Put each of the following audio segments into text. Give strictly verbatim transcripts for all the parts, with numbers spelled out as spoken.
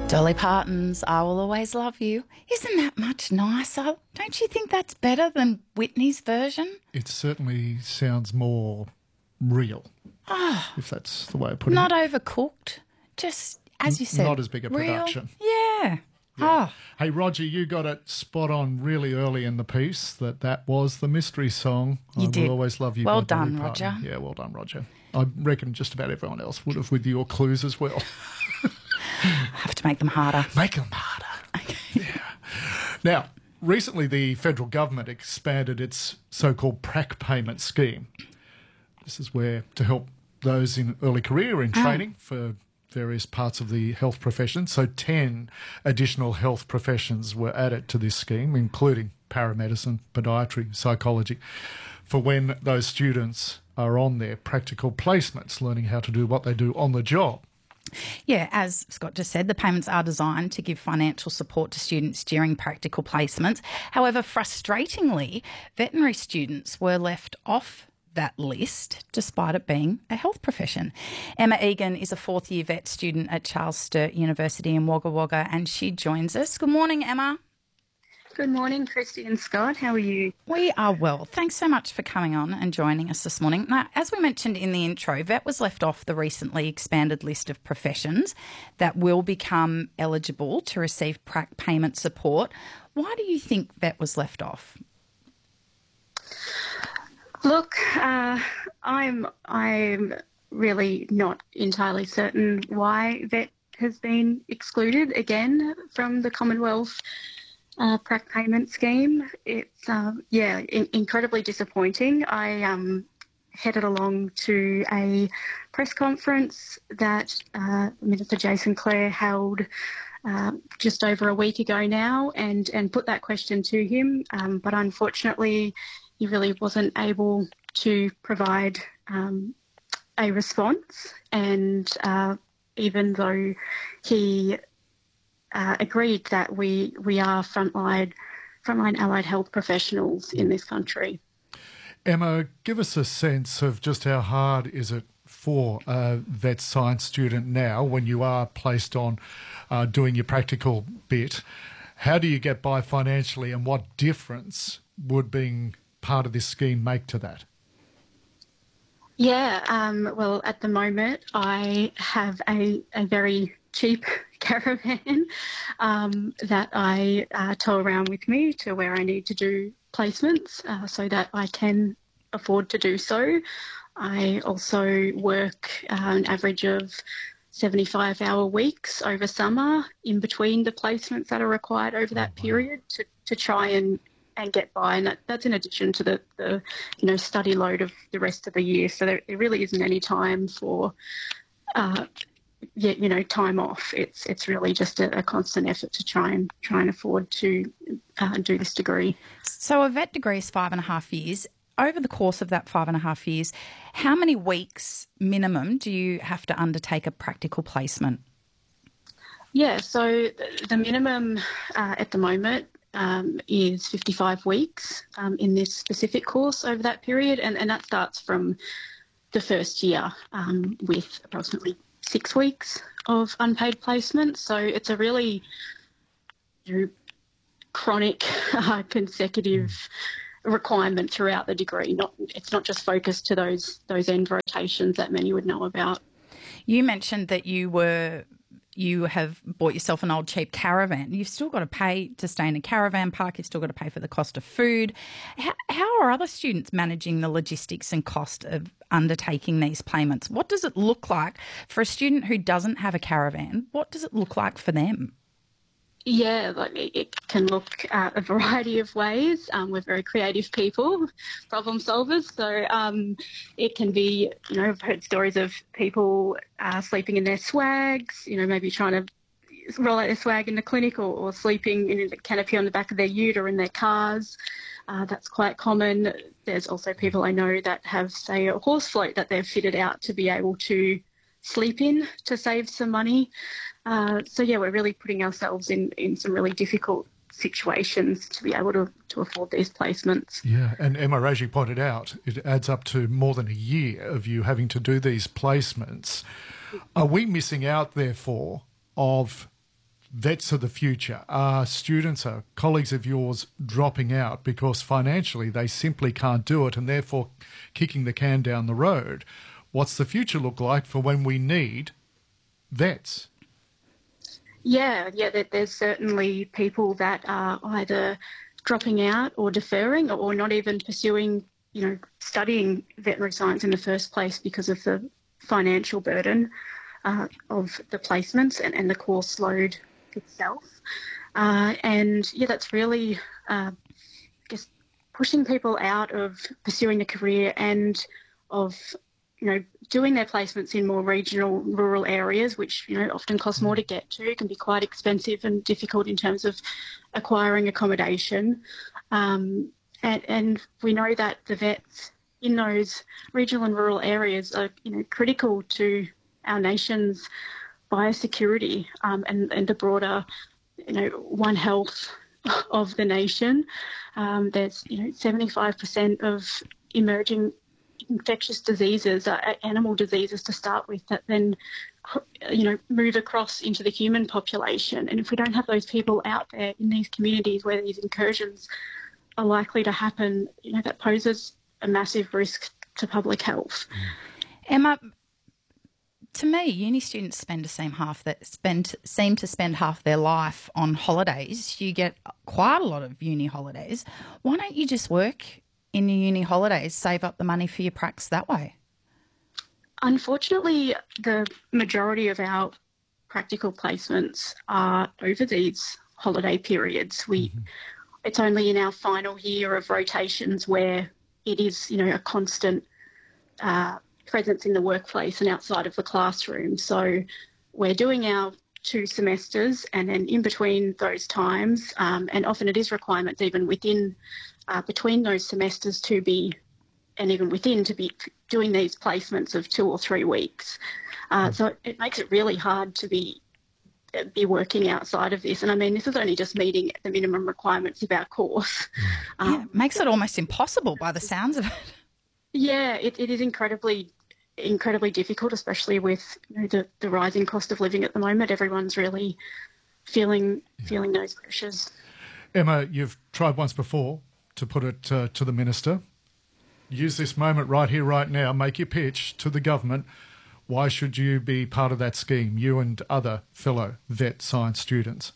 Dolly Parton's I Will Always Love You. Isn't that much nicer? Don't you think that's better than Whitney's version? It certainly sounds more real, Oh, if that's the way of putting not it. overcooked. Just, as you said, Not as big a real. production. Yeah. Oh, Hey, Roger, you got it spot on really early in the piece that that was the mystery song. You I did. Will Always Love You. Well by Dolly done, Parton. Roger. Yeah, well done, Roger. I reckon just about everyone else would have with your clues as well. I have to make them harder. Make them harder. Yeah. Now, recently the federal government expanded its so-called PRAC payment scheme. This is where to help those in early career in training for various parts of the health profession. So ten additional health professions were added to this scheme, including paramedicine, podiatry, psychology, for when those students are on their practical placements, learning how to do what they do on the job. Yeah, as Scott just said, the payments are designed to give financial support to students during practical placements. However, frustratingly, veterinary students were left off that list despite it being a health profession. Emma Egan is a fourth year vet student at Charles Sturt University in Wagga Wagga and she joins us. Good morning, Emma. Good morning, Christy and Scott. How are you? We are well. Thanks so much for coming on and joining us this morning. Now, as we mentioned in the intro, vet was left off the recently expanded list of professions that will become eligible to receive PRAC payment support. Why do you think vet was left off? Look, uh, I'm I'm really not entirely certain why vet has been excluded again from the Commonwealth uh, PRAC payment scheme. It's um, yeah, in- incredibly disappointing. I um, headed along to a press conference that uh, Minister Jason Clare held uh, just over a week ago now, and and put that question to him, um, but unfortunately, he really wasn't able to provide um, a response. And uh, even though he uh, agreed that we we are frontline frontline allied health professionals in this country. Emma, give us a sense of just how hard is it for a vet science student now when you are placed on uh, doing your practical bit. How do you get by financially, and what difference would being part of this scheme make to that? Yeah, um, well, at the moment, I have a, a very cheap caravan um, that I uh, tow around with me to where I need to do placements uh, so that I can afford to do so. I also work uh, an average of seventy-five hour weeks over summer in between the placements that are required over that period to, to try and and get by, and that, that's in addition to the, the, you know, study load of the rest of the year. So there, there really isn't any time for, uh, yeah, you know, time off. It's it's really just a, a constant effort to try and try and afford to uh, do this degree. So a vet degree is five and a half years. Over the course of that five and a half years, how many weeks minimum do you have to undertake a practical placement? Yeah, so the, the minimum uh, at the moment Um, is fifty-five weeks um, in this specific course over that period, and, and that starts from the first year um, with approximately six weeks of unpaid placement. So it's a really you know, chronic, uh, consecutive requirement throughout the degree. Not it's not just focused to those those end rotations that many would know about. You mentioned that you were. You have bought yourself an old cheap caravan. You've still got to pay to stay in a caravan park. You've still got to pay for the cost of food. How, how are other students managing the logistics and cost of undertaking these payments? What does it look like for a student who doesn't have a caravan? What does it look like for them? Yeah, like it can look uh, a variety of ways. Um, we're very creative people, problem solvers. So um, it can be, you know, I've heard stories of people uh, sleeping in their swags, you know, maybe trying to roll out their swag in the clinic, or, or sleeping in the canopy on the back of their ute or in their cars. Uh, that's quite common. There's also people I know that have, say, a horse float that they've fitted out to be able to sleep in to save some money. Uh, so, yeah, we're really putting ourselves in, in some really difficult situations to be able to, to afford these placements. Yeah, and Emma, as you pointed out, it adds up to more than a year of you having to do these placements. Are we missing out, therefore, of vets of the future? Are students, are colleagues of yours dropping out because financially they simply can't do it and therefore kicking the can down the road? What's the future look like for when we need vets? Yeah, yeah, there, there's certainly people that are either dropping out or deferring or not even pursuing, you know, studying veterinary science in the first place because of the financial burden uh, of the placements and, and the course load itself. Uh, and yeah, that's really, uh, I guess, pushing people out of pursuing a career and of, you know, doing their placements in more regional, rural areas, which, you know, often cost more to get to, can be quite expensive and difficult in terms of acquiring accommodation. Um, and, and we know that the vets in those regional and rural areas are, you know, critical to our nation's biosecurity um, and, and the broader, you know, One Health of the nation. Um, there's, you know, seventy-five percent of emerging infectious diseases are animal diseases to start with that then, you know, move across into the human population. And if we don't have those people out there in these communities where these incursions are likely to happen, you know, that poses a massive risk to public health. Emma, to me, uni students spend the same half that spend seem to spend half their life on holidays. You get quite a lot of uni holidays. Why don't you just work in your uni holidays, save up the money for your pracs that way? Unfortunately, the majority of our practical placements are over these holiday periods. We, mm-hmm. It's only in our final year of rotations where it is, you know, a constant uh, presence in the workplace and outside of the classroom. So we're doing our two semesters and then in between those times, um, and often it is requirements even within, uh, between those semesters to be, and even within to be doing these placements of two or three weeks. Uh, so it, it makes it really hard to be be working outside of this. And I mean, this is only just meeting the minimum requirements of our course. Yeah, um, it makes it almost impossible by the sounds of it. Yeah, it, it is incredibly, incredibly difficult, especially with, you know, the, the rising cost of living at the moment. Everyone's really feeling yeah. feeling those pressures. Emma, you've tried once before to put it uh, to the Minister. Use this moment right here, right now. Make your pitch to the government. Why should you be part of that scheme, you and other fellow vet science students?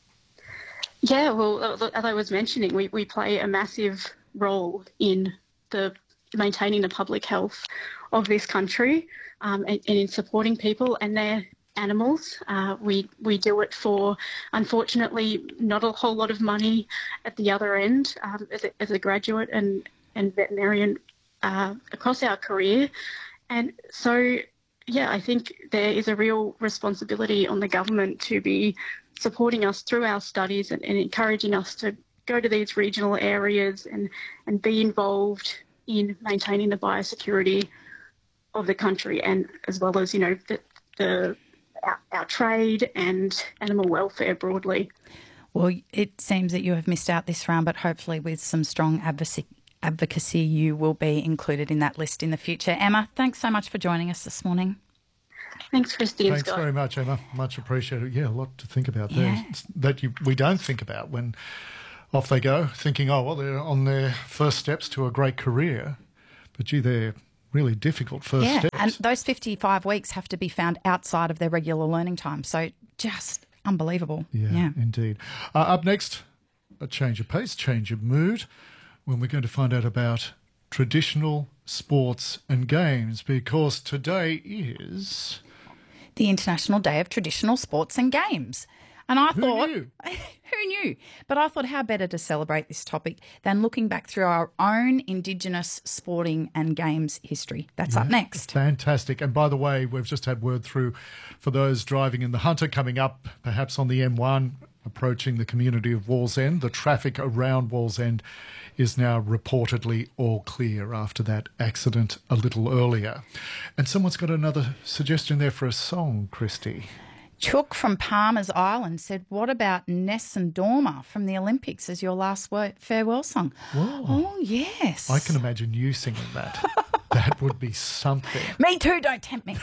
Yeah, well, as I was mentioning, we, we play a massive role in the maintaining the public health of this country um, and, and in supporting people and their animals. Uh, we we do it for, unfortunately, not a whole lot of money at the other end um, as, a, as a graduate and, and veterinarian uh, across our career. And so, yeah, I think there is a real responsibility on the government to be supporting us through our studies and, and encouraging us to go to these regional areas and, and be involved in maintaining the biosecurity of the country and as well as, you know, the, the our, our trade and animal welfare broadly. Well, it seems that you have missed out this round, but hopefully with some strong advocacy, advocacy you will be included in that list in the future. Emma, thanks so much for joining us this morning. Thanks, Christine. Thanks Scott. very much, Emma. Much appreciated. Yeah, a lot to think about yeah. there that you, we don't think about when off they go, thinking, oh, well, they're on their first steps to a great career. But, gee, they're really difficult first yeah, steps. And those fifty-five weeks have to be found outside of their regular learning time. So just unbelievable. Yeah, yeah. indeed. Uh, up next, a change of pace, change of mood, when we're going to find out about traditional sports and games, because today is the International Day of Traditional Sports and Games. And I who thought, knew? who knew? But I thought, how better to celebrate this topic than looking back through our own Indigenous sporting and games history. That's yeah, up next. Fantastic. And by the way, we've just had word through for those driving in the Hunter coming up, perhaps on the M one, approaching the community of Wallsend. The traffic around Wallsend is now reportedly all clear after that accident a little earlier. And someone's got another suggestion there for a song, Christy. Chook from Palmer's Island said, what about Ness and Dormer from the Olympics as your last word, farewell song? Whoa. Oh, yes. I can imagine you singing that. That would be something. Me too, don't tempt me.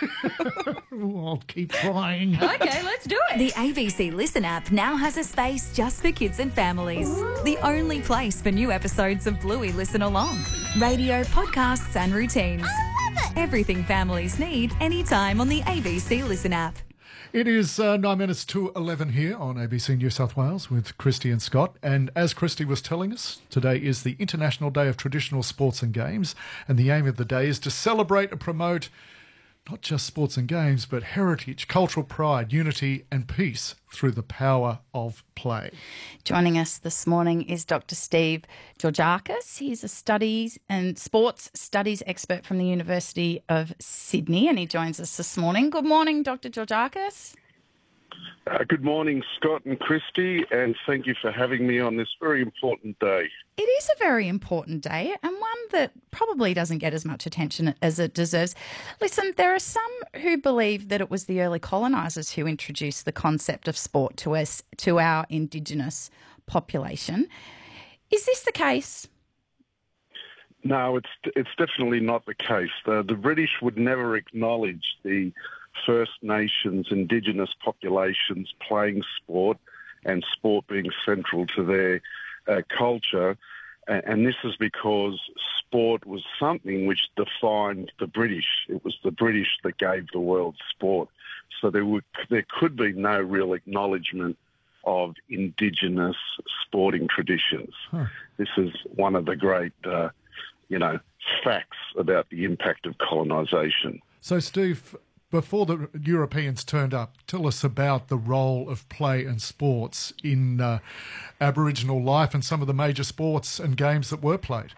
Ooh, I'll keep trying. Okay, let's do it. The A B C Listen app now has a space just for kids and families. The only place for new episodes of Bluey Listen Along. Radio, podcasts and routines. I love it. Everything families need anytime on the A B C Listen app. It is uh, nine minutes to eleven here on A B C New South Wales with Christy and Scott. And as Christy was telling us, today is the International Day of Traditional Sports and Games. And the aim of the day is to celebrate and promote not just sports and games, but heritage, cultural pride, unity and peace through the power of play. Joining us this morning is Doctor Steve Georgakis. He's a studies and sports studies expert from the University of Sydney, and he joins us this morning. Good morning, Doctor Georgakis. Uh, good morning, Scott and Christy, and thank you for having me on this very important day. It is a very important day, and one that probably doesn't get as much attention as it deserves. Listen, there are some who believe that it was the early colonisers who introduced the concept of sport to us, to our Indigenous population. Is this the case? No, it's it's definitely not the case. The, the British would never acknowledge the First Nations, Indigenous populations playing sport and sport being central to their uh, culture. And this is because sport was something which defined the British. It was the British that gave the world sport. So there would, there could be no real acknowledgement of Indigenous sporting traditions. Huh. This is one of the great, uh, you know, facts about the impact of colonisation. So, Steve, before the Europeans turned up, tell us about the role of play and sports in uh, Aboriginal life and some of the major sports and games that were played.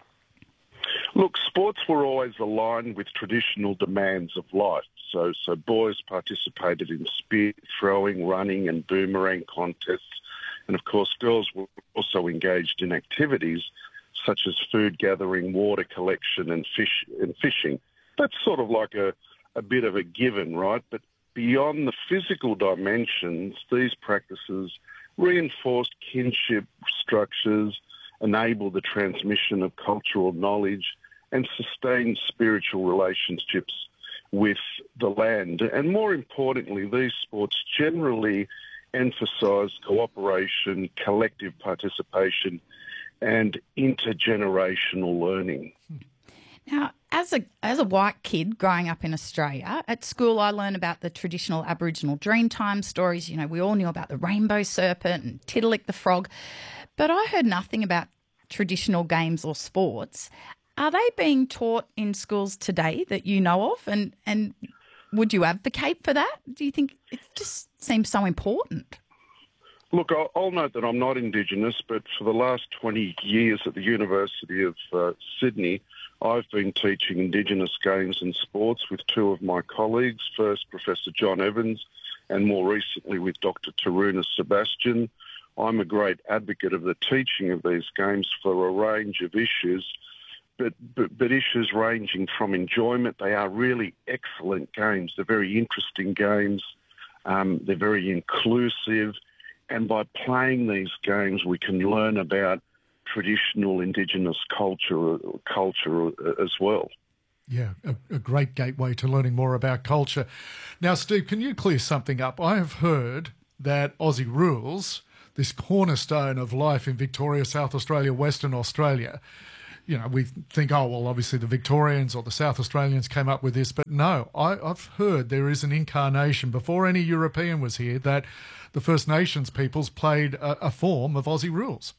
Look, sports were always aligned with traditional demands of life. So, so boys participated in spear throwing, running and boomerang contests. And of course, girls were also engaged in activities such as food gathering, water collection and fish and fishing. That's sort of like a a bit of a given, right? But beyond the physical dimensions, these practices reinforced kinship structures, enabled the transmission of cultural knowledge, and sustained spiritual relationships with the land. And more importantly, these sports generally emphasised cooperation, collective participation, and intergenerational learning. Now, as a as a white kid growing up in Australia, at school I learned about the traditional Aboriginal Dreamtime stories. You know, we all knew about the rainbow serpent and Tiddalik the frog, but I heard nothing about traditional games or sports. Are they being taught in schools today that you know of, and, and would you advocate for that? Do you think it just seems so important? Look, I'll, I'll note that I'm not Indigenous, but for the last twenty years at the University of uh, Sydney, I've been teaching Indigenous games and sports with two of my colleagues, first Professor John Evans and more recently with Doctor Taruna Sebastian. I'm a great advocate of the teaching of these games for a range of issues, but, but, but issues ranging from enjoyment. They are really excellent games. They're very interesting games. Um, they're very inclusive. And by playing these games, we can learn about traditional Indigenous culture, culture as well. Yeah, a, a great gateway to learning more about culture. Now, Steve, can you clear something up? I have heard that Aussie Rules, this cornerstone of life in Victoria, South Australia, Western Australia, you know, we think, oh, well, obviously the Victorians or the South Australians came up with this, but no, I, I've heard there is an incarnation before any European was here that the First Nations peoples played a, a form of Aussie Rules.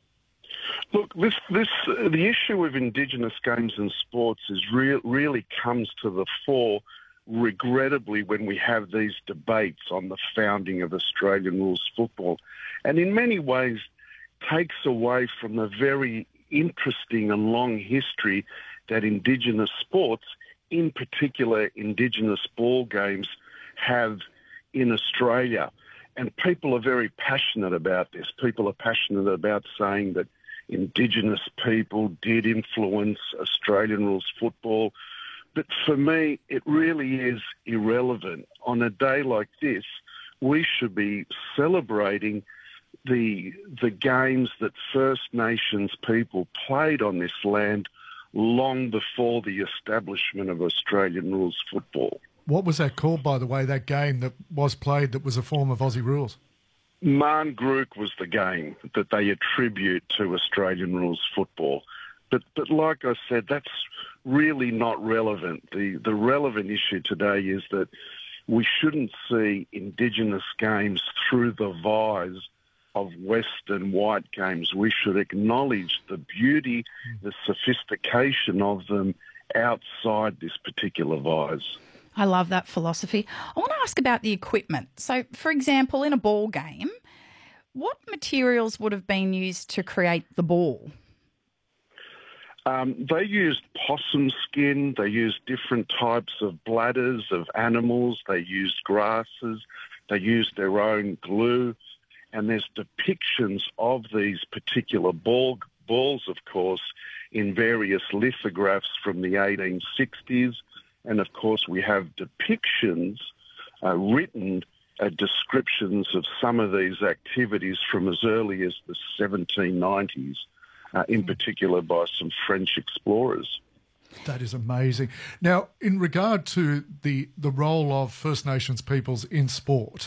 Look, this, this, uh, the issue of Indigenous games and sports is re- really comes to the fore, regrettably, when we have these debates on the founding of Australian rules football, and in many ways takes away from the very interesting and long history that Indigenous sports, in particular Indigenous ball games, have in Australia. And people are very passionate about this. People are passionate about saying that Indigenous people did influence Australian rules football. But for me, it really is irrelevant. On a day like this, we should be celebrating the the games that First Nations people played on this land long before the establishment of Australian rules football. What was that called, by the way, that game that was played that was a form of Aussie rules? Marn Grook was the game that they attribute to Australian rules football. But but like I said, that's really not relevant. The, the relevant issue today is that we shouldn't see Indigenous games through the vise of Western white games. We should acknowledge the beauty, the sophistication of them outside this particular vise. I love that philosophy. I want to ask about the equipment. So, for example, in a ball game, what materials would have been used to create the ball? Um, they used possum skin, they used different types of bladders of animals, they used grasses, they used their own glue, and there's depictions of these particular ball, balls, of course, in various lithographs from the eighteen sixties, and of course we have depictions, uh, written uh, descriptions of some of these activities from as early as the seventeen nineties. Uh, in particular by some French explorers. That is amazing. Now, in regard to the, the role of First Nations peoples in sport,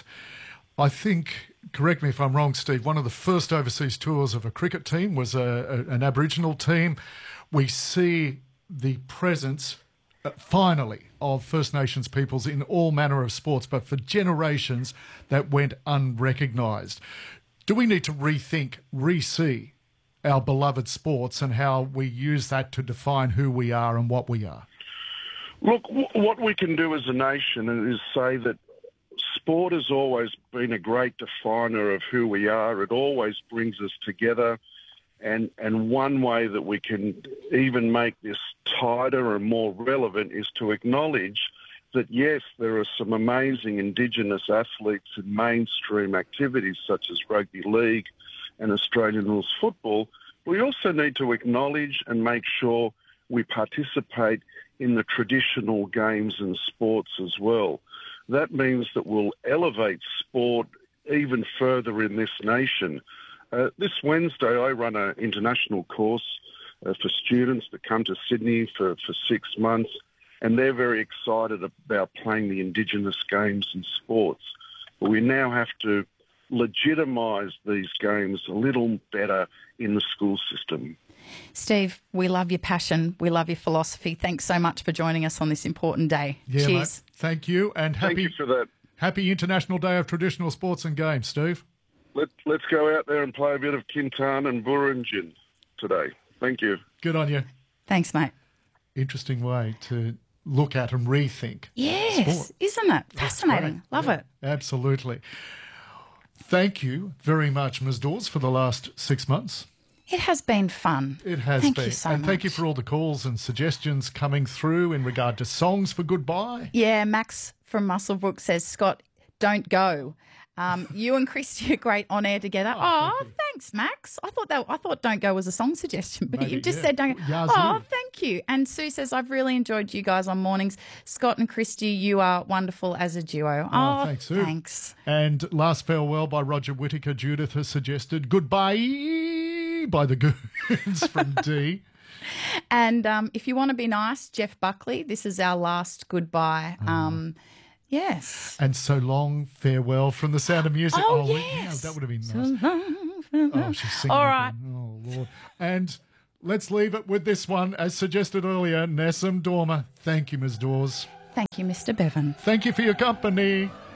I think, correct me if I'm wrong, Steve, one of the first overseas tours of a cricket team was a, a, an Aboriginal team. We see the presence, uh, finally, of First Nations peoples in all manner of sports, but for generations that went unrecognised. Do we need to rethink, re-see our beloved sports and how we use that to define who we are and what we are? Look, w- what we can do as a nation is say that sport has always been a great definer of who we are. It always brings us together. And, and one way that we can even make this tighter and more relevant is to acknowledge that, yes, there are some amazing Indigenous athletes in mainstream activities such as rugby league and Australian rules football. We also need to acknowledge and make sure we participate in the traditional games and sports as well. That means that we'll elevate sport even further in this nation. Uh, this Wednesday, I run an international course uh, for students that come to Sydney for, for six months, and they're very excited about playing the Indigenous games and sports. But we now have to legitimise these games a little better in the school system. Steve, we love your passion. We love your philosophy. Thanks so much for joining us on this important day. Yeah, Cheers. Mate, thank you. And happy, Thank you for that. Happy International Day of Traditional Sports and Games, Steve. Let, let's go out there and play a bit of Kintan and Burrinjin today. Thank you. Good on you. Thanks, mate. Interesting way to look at and rethink Yes, sport. Isn't it? Fascinating. Great. Love Yeah, it. Absolutely. Thank you very much, Miz Dawes, for the last six months. It has been fun. It has thank been. You so and much. thank you for all the calls and suggestions coming through in regard to songs for goodbye. Yeah, Max from Musselbrook says, Scott, don't go. Um, you and Christy are great on air together. Oh, Oh, thank you. thanks, Max. I thought that I thought don't go was a song suggestion, but Maybe, you've just yeah. said don't go. Yazoo. Oh, thank you. And Sue says, I've really enjoyed you guys on mornings. Scott and Christy, you are wonderful as a duo. Oh, Oh, thanks, Sue. thanks. And Last Farewell by Roger Whittaker. Judith has suggested Goodbye by the Goons from D. And um, if you want to be nice, Jeff Buckley, this is our last goodbye. Um, yes. And So Long Farewell from The Sound of Music. Oh, we- yes. yeah, that would have been nice. Oh, she's singing. All again. right. Oh, Lord. And let's leave it with this one, as suggested earlier, Nessim Dorma. Thank you, Miz Dawes. Thank you, Mister Bevan. Thank you for your company.